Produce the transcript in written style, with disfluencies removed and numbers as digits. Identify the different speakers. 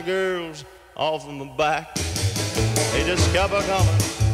Speaker 1: girls off of my back. They just kept a coming.